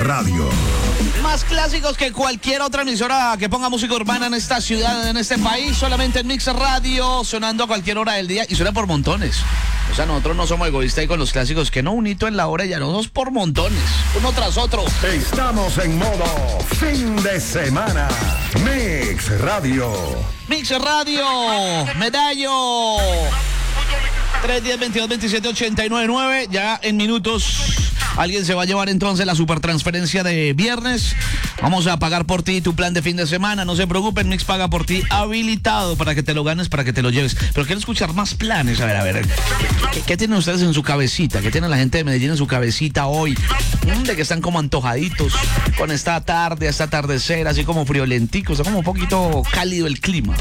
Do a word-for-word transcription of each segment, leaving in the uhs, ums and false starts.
Radio. Más clásicos que cualquier otra emisora que ponga música urbana en esta ciudad, en este país, solamente en Mix Radio, sonando a cualquier hora del día y suena por montones. O sea, nosotros no somos egoístas y con los clásicos que no un hito en la hora y ya no, dos por montones, uno tras otro. Estamos en modo fin de semana. Mix Radio. Mix Radio, Medallo. tres diez, veintidós, veintisiete, ochenta y nueve, nueve. Ya en minutos alguien se va a llevar entonces la supertransferencia de viernes. Vamos a pagar por ti tu plan de fin de semana. No se preocupen, Mix paga por ti habilitado para que te lo ganes, para que te lo lleves. Pero quiero escuchar más planes. A ver, a ver. ¿Qué, qué tienen ustedes en su cabecita? ¿Qué tiene la gente de Medellín en su cabecita hoy? De que están como antojaditos con esta tarde, esta atardecer, así como friolentico. Está como un poquito cálido el clima.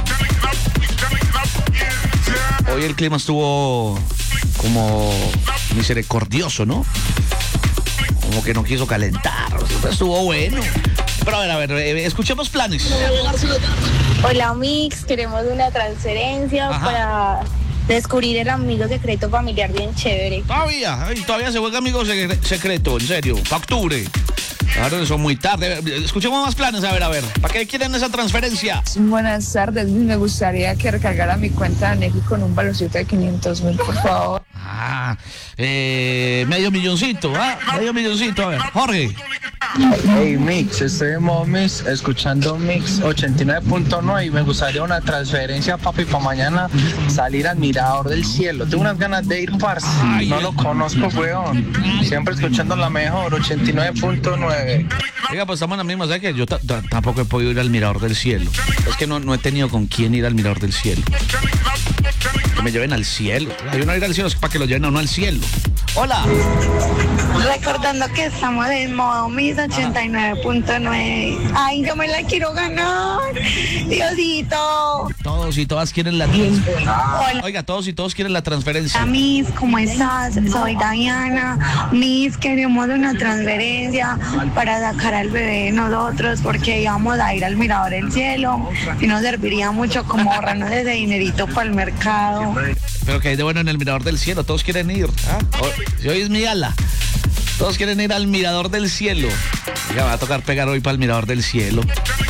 Hoy el clima estuvo como misericordioso, ¿no? Como que no quiso calentar, estuvo bueno. Pero a ver, a ver, eh, escuchemos planes. Hola Mix, queremos una transferencia Ajá. para descubrir el amigo secreto familiar bien chévere. Todavía, ay, todavía se juega amigo secre- secreto, en serio, para octubre. Ahora son muy tarde. Escuchemos más planes, a ver, a ver. ¿Para qué quieren esa transferencia? Buenas tardes, me gustaría que recargara mi cuenta de Nequi con un valorcito de quinientos mil, por favor. Ah, eh, medio milloncito, ¿ah? Medio milloncito, a ver. Jorge. Hey Mix, estoy en modo Mix, escuchando Mix ochenta y nueve punto nueve y me gustaría una transferencia, papi, para mañana salir al Mirador del Cielo. Tengo unas ganas de ir, parce. No lo conozco, weón. Siempre escuchando la mejor, ochenta y nueve punto nueve. Oiga, pues estamos en la misma, ¿sabes qué? Yo t- t- tampoco he podido ir al Mirador del Cielo. Es que no, no he tenido con quién ir al Mirador del Cielo. Que me lleven al cielo. Hay uno ir al cielo es para que lo lleven a uno al cielo. Hola. Recordando que estamos en modo Mix ochenta y nueve punto nueve. Ay, yo me la quiero ganar. Diosito. Todos y todas quieren la transferencia. Hola. Oiga, todos y todos quieren la transferencia. Hola Miss, ¿cómo estás? Soy Diana. Miss, queremos una transferencia para sacar al bebé de nosotros porque íbamos a ir al Mirador del Cielo y nos serviría mucho como ahorrarnos ese dinerito para el mercado. Pero que hay de bueno en el Mirador del Cielo. Todos quieren ir. ¿Ah? O- si hoy es mi ala. Todos quieren ir al Mirador del Cielo. Ya va a tocar pegar hoy para el Mirador del Cielo.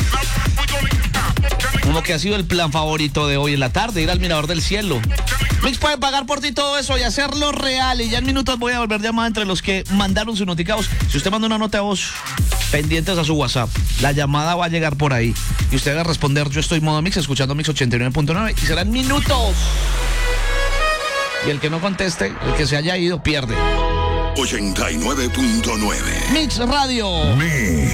Como que ha sido el plan favorito de hoy en la tarde, ir al Mirador del Cielo. Mix puede pagar por ti todo eso y hacerlo real. Y ya en minutos voy a volver llamada entre los que mandaron sus notificados. Si usted manda una nota de voz, pendientes a su WhatsApp, la llamada va a llegar por ahí. Y usted va a responder, yo estoy modo Mix, escuchando Mix ochenta y nueve punto nueve. Y serán minutos. Y el que no conteste, el que se haya ido, pierde. ochenta y nueve punto nueve. Mix Radio. Mix.